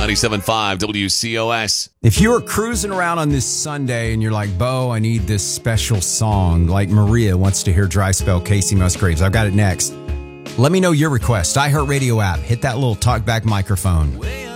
97.5 WCOS. If you were cruising around on this Sunday and you're like, Bo, I need this special song, like Maria wants to hear Dry Spell, Casey Musgraves, I've got it next. Let me know your request. iHeartRadio app. Hit that little talkback microphone.